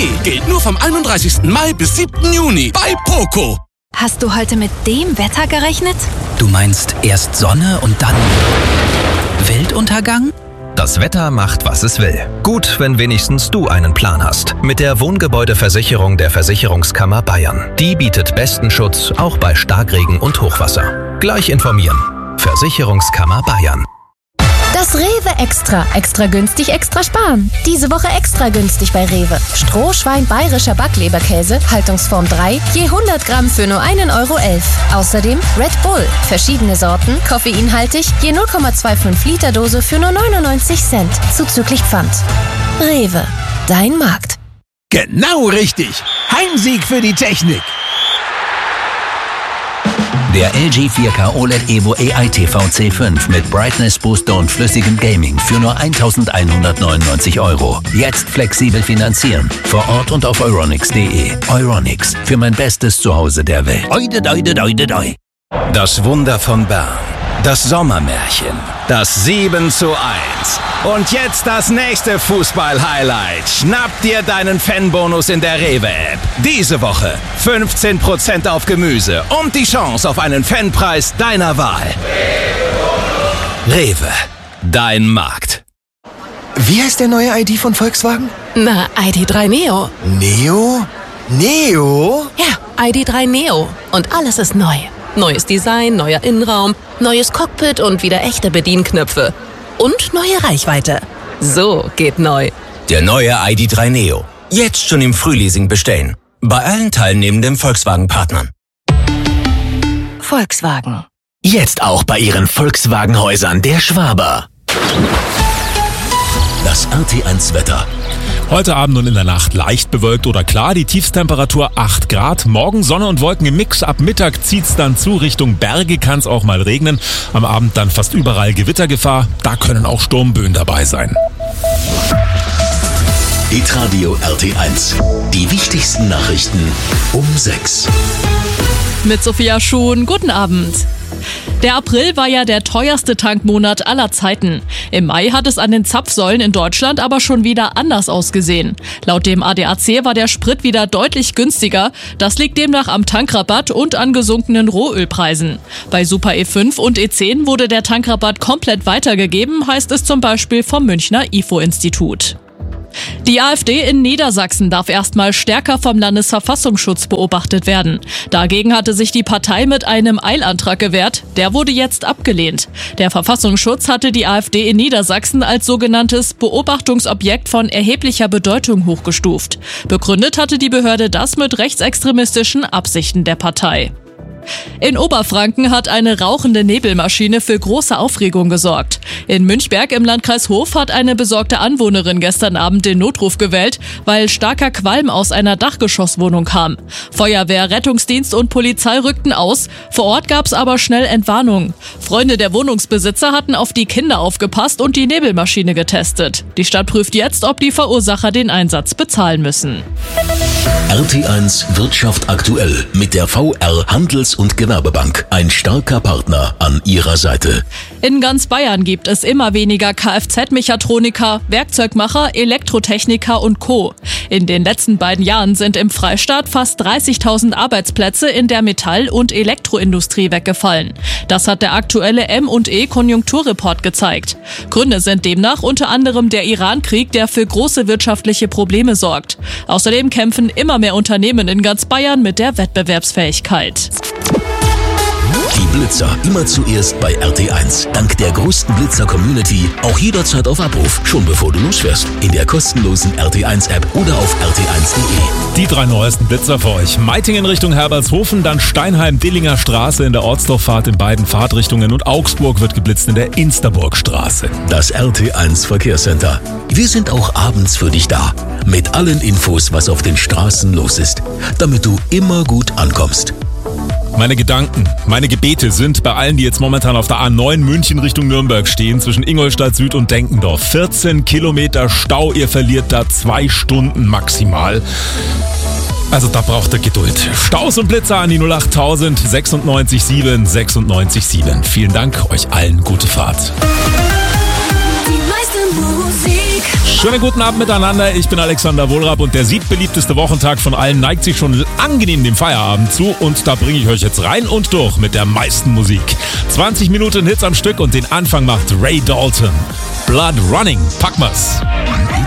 Gilt nur vom 31. Mai bis 7. Juni bei Poco. Hast du heute mit dem Wetter gerechnet? Du meinst erst Sonne und dann Weltuntergang? Das Wetter macht, was es will. Gut, wenn wenigstens du einen Plan hast. Mit der Wohngebäudeversicherung der Versicherungskammer Bayern. Die bietet besten Schutz, auch bei Starkregen und Hochwasser. Gleich informieren. Versicherungskammer Bayern. Das Rewe Extra. Extra günstig, extra sparen. Diese Woche extra günstig bei Rewe. Strohschwein bayerischer Backleberkäse, Haltungsform 3, je 100 Gramm für nur 1,11 €. Außerdem Red Bull. Verschiedene Sorten, koffeinhaltig, je 0,25 Liter Dose für nur 99 Cent. Zuzüglich Pfand. Rewe. Dein Markt. Genau richtig. Heimsieg für die Technik. Der LG 4K OLED Evo AI TV C5 mit Brightness Booster und flüssigem Gaming für nur 1.199 €. Jetzt flexibel finanzieren. Vor Ort und auf euronics.de. Euronics. Für mein bestes Zuhause der Welt. Oide, doide, doide, doi. Das Wunder von Bern. Das Sommermärchen. Das 7:1. Und jetzt das nächste Fußball-Highlight. Schnapp dir deinen Fanbonus in der Rewe-App. Diese Woche 15% auf Gemüse und die Chance auf einen Fanpreis deiner Wahl. Rewe. Dein Markt. Wie heißt der neue ID von Volkswagen? Na, ID.3 Neo. Neo? Neo? Ja, ID.3 Neo. Und alles ist neu. Neues Design, neuer Innenraum, neues Cockpit und wieder echte Bedienknöpfe. Und neue Reichweite. So geht neu. Der neue ID.3 Neo. Jetzt schon im Frühleasing bestellen. Bei allen teilnehmenden Volkswagen-Partnern. Volkswagen. Jetzt auch bei Ihren Volkswagen-Häusern der Schwaber. Das RT1 Wetter. Heute Abend und in der Nacht leicht bewölkt oder klar, die Tiefstemperatur 8 Grad. Morgen Sonne und Wolken im Mix, ab Mittag zieht's dann zu, Richtung Berge kann's auch mal regnen. Am Abend dann fast überall Gewittergefahr, da können auch Sturmböen dabei sein. Hitradio RT1, die wichtigsten Nachrichten um 6. Mit Sophia Schuhn, guten Abend. Der April war ja der teuerste Tankmonat aller Zeiten. Im Mai hat es an den Zapfsäulen in Deutschland aber schon wieder anders ausgesehen. Laut dem ADAC war der Sprit wieder deutlich günstiger. Das liegt demnach am Tankrabatt und an gesunkenen Rohölpreisen. Bei Super E5 und E10 wurde der Tankrabatt komplett weitergegeben, heißt es zum Beispiel vom Münchner IFO-Institut. Die AfD in Niedersachsen darf erstmal stärker vom Landesverfassungsschutz beobachtet werden. Dagegen hatte sich die Partei mit einem Eilantrag gewehrt. Der wurde jetzt abgelehnt. Der Verfassungsschutz hatte die AfD in Niedersachsen als sogenanntes Beobachtungsobjekt von erheblicher Bedeutung hochgestuft. Begründet hatte die Behörde das mit rechtsextremistischen Absichten der Partei. In Oberfranken hat eine rauchende Nebelmaschine für große Aufregung gesorgt. In Münchberg im Landkreis Hof hat eine besorgte Anwohnerin gestern Abend den Notruf gewählt, weil starker Qualm aus einer Dachgeschosswohnung kam. Feuerwehr, Rettungsdienst und Polizei rückten aus. Vor Ort gab es aber schnell Entwarnung. Freunde der Wohnungsbesitzer hatten auf die Kinder aufgepasst und die Nebelmaschine getestet. Die Stadt prüft jetzt, ob die Verursacher den Einsatz bezahlen müssen. RT1 Wirtschaft aktuell mit der VR Handels- und Gewerbebank. Ein starker Partner an Ihrer Seite. In ganz Bayern gibt es immer weniger Kfz-Mechatroniker, Werkzeugmacher, Elektrotechniker und Co. In den letzten beiden Jahren sind im Freistaat fast 30.000 Arbeitsplätze in der Metall- und Elektroindustrie weggefallen. Das hat der aktuelle M&E-Konjunkturreport gezeigt. Gründe sind demnach unter anderem der Iran-Krieg, der für große wirtschaftliche Probleme sorgt. Außerdem kämpfen immer mehr Unternehmen in ganz Bayern mit der Wettbewerbsfähigkeit. Die Blitzer immer zuerst bei RT1. Dank der größten Blitzer-Community auch jederzeit auf Abruf, schon bevor du losfährst. In der kostenlosen RT1-App oder auf rt1.de. Die 3 neuesten Blitzer für euch. Meitingen Richtung Herbertshofen, dann Steinheim-Dillinger Straße in der Ortsdorffahrt in beiden Fahrtrichtungen und Augsburg wird geblitzt in der Insterburgstraße. Das RT1 Verkehrscenter. Wir sind auch abends für dich da. Mit allen Infos, was auf den Straßen los ist. Damit du immer gut ankommst. Meine Gedanken, meine Gebete sind bei allen, die jetzt momentan auf der A9 München Richtung Nürnberg stehen, zwischen Ingolstadt Süd und Denkendorf. 14 Kilometer Stau, ihr verliert da 2 Stunden maximal. Also da braucht ihr Geduld. Staus und Blitzer an die 08000 96 7 96 7. Vielen Dank, euch allen gute Fahrt. Die meiste Musik. Schönen guten Abend miteinander, ich bin Alexander Wohlrab und der siebbeliebteste Wochentag von allen neigt sich schon angenehm dem Feierabend zu und da bringe ich euch jetzt rein und durch mit der meisten Musik. 20 Minuten Hits am Stück und den Anfang macht Ray Dalton. Blood Running, packen wir's.